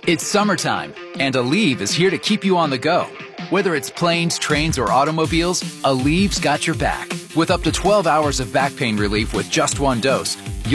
It's summertime, and Aleve is here to keep you on the go. Whether it's planes, trains, or automobiles, Aleve's got your back. With up to 12 hours of back pain relief with just one dose,